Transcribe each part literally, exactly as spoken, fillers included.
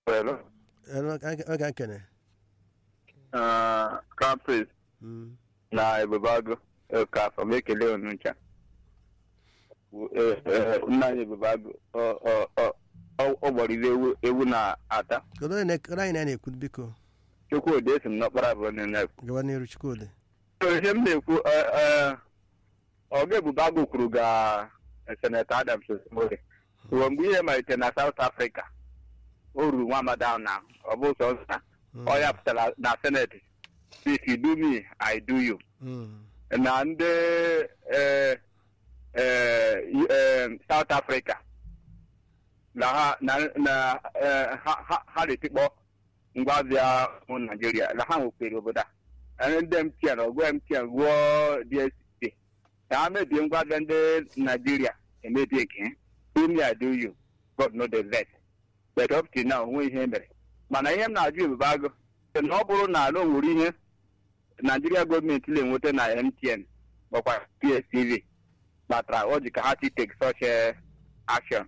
Hello. Hello, oge akene. Uh, Crown Prince Mm. na Ebubago ka from ekele onuncha. Eh eh nna anyị Ebubago ọ ọ ọ ọ gbọrọ ewu ewu na ata. Kedu onye na- onye anyị na-ekwu biko? Chukwudi esi m n'ọkpara bụ onye na-ekwu. Gawa n'iru Chukwudi. Ihe m na-ekwu eh eh ọga Ebubago kwuru ga Senator Adams Osimiri. Ruo mgbe ihe malitere na South Africa. O ruru nwa Madam na ọ bụ sọ nsa. Ọ ya pụtara na Senate. If you do me, I do you. Mm. Na ndị eh, eh, eh, South Africa na ha na na eh, ha ha ha na-etikpọ ngwaahịa ụmụ Nigeria na ha nwekere obodo a ndị M T N ọgwụ M T N gwụọ D S T na ha mebie ngwaahịa ndị Nigeria emebie nke do me I do you God know the best but up to now onwe ihe mere mana ihe m na-ajụ Ebubago na ọ bụrụ na ala o nwere ihe Nigeria gọọmenti na-enweta na M T N makwa P S T V kpatara ọ dị ka ha ti take such a action.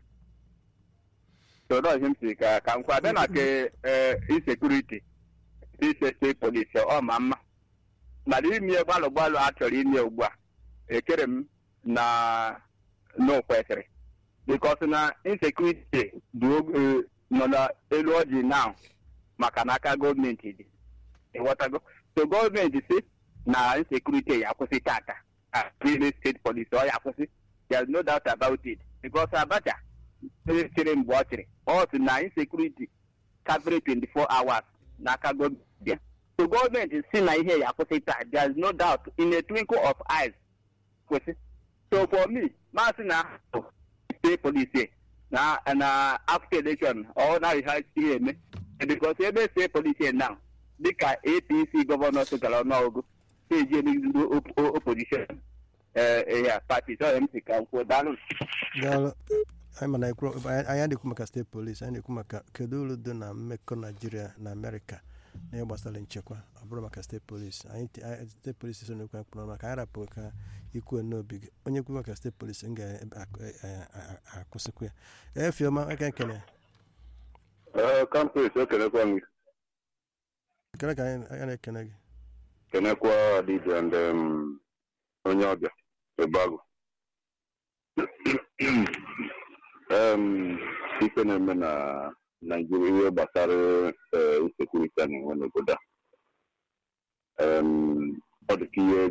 So that's him si ka ka nkwa abịa na ke insecurity state police ọ ma mma mana ime gbalụ gbalụ a chọrọ ime ugbu a ekere m na no kwesịrị because na insecurity dị nọ n'elu ọjị now maka n'aka gọọmenti dị ịghọtago so gọọmenti si na insecurity ya akwụsị tata really state police ọ ya akwụsị there's no doubt about it because Abacha chere mgbe ọ chịrị ọ sị na insecurity carry twenty-four hours n'aka gọọmenti so gọọmenti si na ihe ya akwụsị taa there's no doubt in a twinkle of eyes kwesị so for me masị na state police na na after election ọ na ihe si eme because ebe state police now dịka A P C gọvanọ gara ọnụọgụ eji emegide opposition ya pati so M C ka nkwụ daalụ. Daalụ. Anyị ma na ekwu anyị adịkwu maka steeti polisi, anyị na-ekwu maka kedu uru dị na mmekọ Nigeria na Amerịka na ihe gbasara nchekwa ọ bụrụ maka steeti polisi. Anyị steeti polisi so na-ekwu mkpụrụ maka anyị rapụ ka ikwu n'obi gị onye kwu maka steeti polisi m ga-akwụsịkwa ya. Efioma aka nkene. Ee kampus ekelekwa m. Ekele ka anyị na-ekene gị. Kenekwa dibia ndị onye ọbịa Ebubago. Um, ife na-eme na Nigeria ihe gbasara insecurity na-enwe n'obodo a ọ dị ka ihe